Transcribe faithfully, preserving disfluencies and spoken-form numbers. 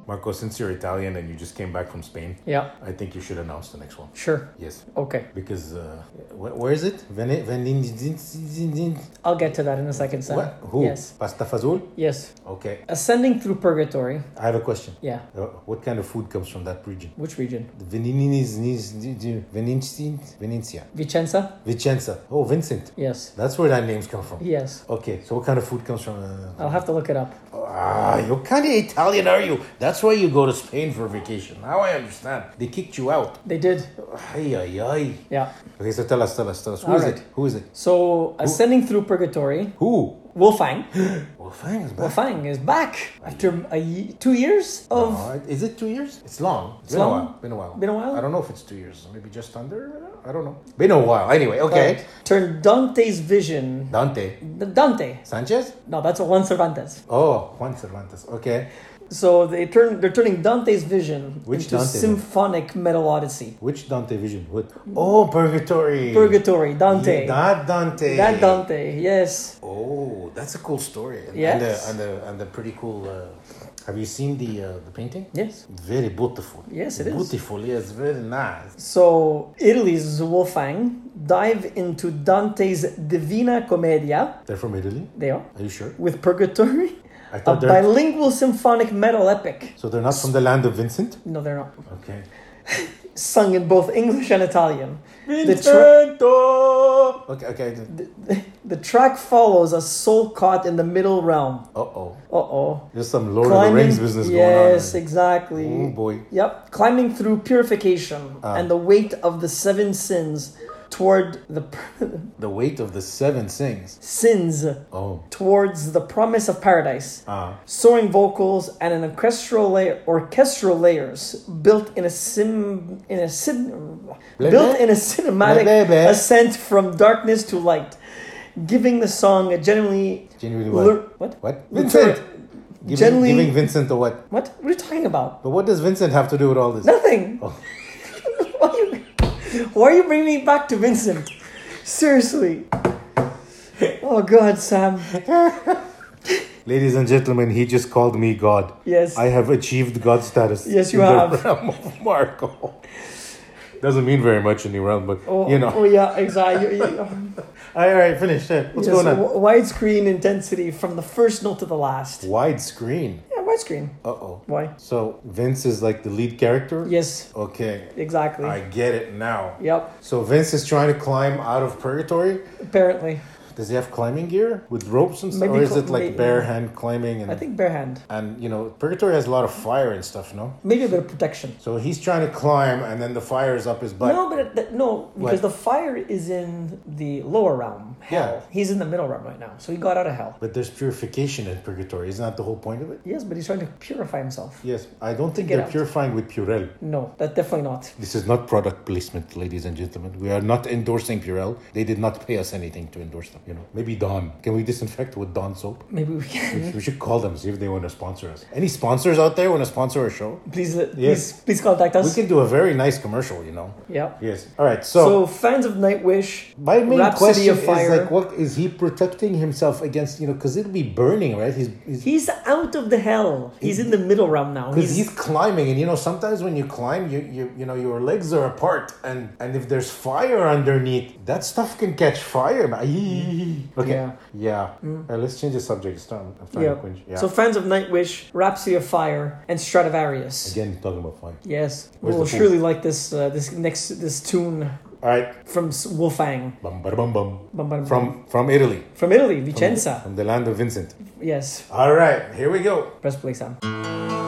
Marco, since you're Italian and you just came back from Spain, Yeah. I think you should announce the next one. Sure. Yes. Okay. Because, uh, wh- where is it? Vene- Vene- I'll get to that in a second, Sam. What? Who? Yes. Pasta fazool? Yes. Okay. Ascending through purgatory. I have a question. Yeah. Uh, what kind of food comes from that region? Which region? The Venininis, Venencia, Venencia, Vicenza? Vicenza. Oh, Vincent. Yes. That's where that name's come from. Yes. Okay, so what kind of food comes from? Uh, I'll have to look it up. ah, what kind of Italian are you? That's why you go to Spain for vacation. Now I understand. They kicked you out. They did. Ay, ay, ay. Yeah. Okay, so tell us, tell us, tell us. Who All is right. it? Who is it? So, ascending through purgatory, Who? Wolfgang. Wolfgang is back. Wolfgang is back after a ye- two years of. Oh, is it two years? It's long. It's It's been a long? while. Been a while. Been a while? I don't know if it's two years. Maybe just under. I don't know. Been a while. Anyway, okay. Right. Turned Dante's vision. Dante. The Dante. Sanchez? No, that's Juan Cervantes. Oh, Juan Cervantes. Okay. So they turn they're turning Dante's vision Which into Dante? symphonic metal odyssey. Which Dante vision? What? Oh, Purgatory. Purgatory, Dante. Yeah, that Dante. That Dante, yes. Oh, that's a cool story. And, Yes. and, the, and, the, and the pretty cool. Uh, have you seen the uh, the painting? Yes. Very beautiful. Yes, it is. Beautiful. Yes, very nice. So Italy's Wolfgang dive into Dante's Divina Commedia. They're from Italy. They are. Are you sure? With Purgatory, I a thought they're. bilingual symphonic metal epic. So they're not from the land of Vincent. No, they're not. Okay. Sung in both English and Italian. The, tra- Vincento. Okay. Okay. the, the track follows a soul caught in the middle realm. Uh oh. Uh oh. There's some Lord of the Rings business going on. Yes, exactly. Oh boy. Yep. Climbing through purification Ah. and the weight of the seven sins toward the The weight of the seven sings. sins Oh. towards the promise of paradise. Ah. Soaring vocals and an orchestral layer, orchestral layers built in a sim in a cin, Blah, built blah. in a cinematic Blah, blah, blah. ascent from darkness to light, giving the song a genuinely Genuinely what? lur- what What? Litur- Vincent. Giving, Generally- giving Vincent a what? what what are you talking about? But what does Vincent have to do with all this? Nothing. Oh. why, are you, why are you bringing me back to Vincent? Seriously. Oh God, Sam. Ladies and gentlemen, he just called me God. Yes. I have achieved God status. Yes, you in have. The realm of Marco. Doesn't mean very much in the realm, but Oh, you know. oh yeah, exactly. You- you- all right, finish it. What's yes, going on? w- widescreen intensity from the first note to the last. Widescreen. Yeah, widescreen. Uh oh. Why? So Vince is like the lead character? Yes, Okay. exactly. I get it now. Yep, So Vince is trying to climb out of purgatory. apparently. Does he have climbing gear with ropes and stuff? Maybe Or is cl- it like may- bare hand climbing? And, I think bare hand. and, you know, purgatory has a lot of fire and stuff, no? Maybe a bit of protection. So he's trying to climb and then the fire is up his butt. no, but it, that- no, because What? the fire is in the lower realm, hell. Yeah. He's in the middle realm right now, so he got out of hell. But there's purification in purgatory. Isn't that the whole point of it? Yes, but he's trying to purify himself. Yes. I don't think get they're out. purifying with Purell. No, that's definitely not. This is not product placement, ladies and gentlemen. We are not endorsing Purell. They did not pay us anything to endorse them. You know, maybe Dawn. Can we disinfect with Dawn soap? Maybe we can. We should call them, see if they want to sponsor us. Any sponsors out there want to sponsor our show? Please, uh, Yes. please, please contact us. We can do a very nice commercial, you know. Yeah. Yes. All right. So, So, fans of Nightwish, my main Rhapsody question of Fire. is like, what is he protecting himself against? You know, because it'll be burning, right? He's he's he's out of the hell. He's in the middle realm now. because he's climbing, and you know, sometimes when you climb, you you you know, your legs are apart, and and if there's fire underneath, that stuff can catch fire. man. Okay. Yeah. Yeah. All right, let's change the subject. It's time. I'm trying Yeah. to quench. Yeah. So fans of Nightwish, Rhapsody of Fire, and Stradivarius. Again, talking about fire. Yes, Where's we'll the pool? surely like this uh, this next this tune All right. from S- Wolfgang Bum, bada, bum, bum. Bum, bum, bum. From from Italy, from Italy, Vicenza. from the land of Vincent. Yes, All right, here we go. press play, Sam.